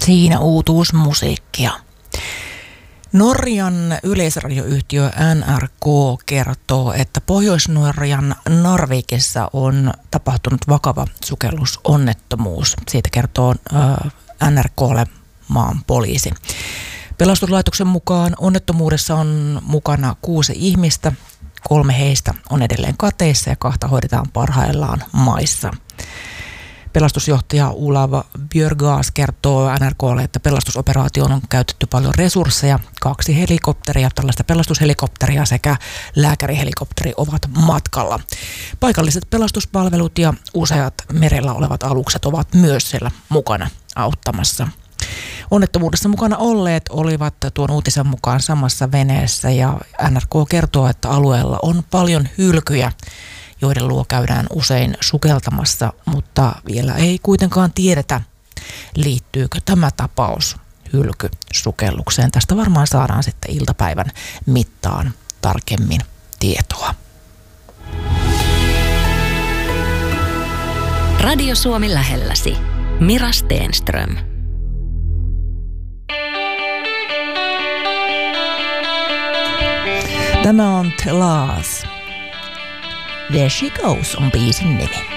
Siinä uutuusmusiikkia. Norjan yleisradioyhtiö NRK kertoo, että Pohjois-Norjan Narvikissa on tapahtunut vakava sukellusonnettomuus. Siitä kertoo NRK:lle maan poliisi. Pelastuslaitoksen mukaan onnettomuudessa on mukana 6 ihmistä. 3 heistä on edelleen kateissa ja 2 hoidetaan parhaillaan maissa. Pelastusjohtaja Olav Björgaas kertoo NRK:lle, että pelastusoperaatioon on käytetty paljon resursseja. 2 helikopteria, tällaista pelastushelikopteria sekä lääkärihelikopteri ovat matkalla. Paikalliset pelastuspalvelut ja useat merellä olevat alukset ovat myös siellä mukana auttamassa. Onnettomuudessa mukana olleet olivat tuon uutisen mukaan samassa veneessä ja NRK kertoo, että alueella on paljon hylkyjä, joiden luo käydään usein sukeltamassa, mutta vielä ei kuitenkaan tiedetä, liittyykö tämä tapaus hylkysukellukseen. Tästä varmaan saadaan sitten iltapäivän mittaan tarkemmin tietoa. Radio Suomi lähelläsi. Mira Stenström. Tämä on Telas. There She Goes on biisin nimi.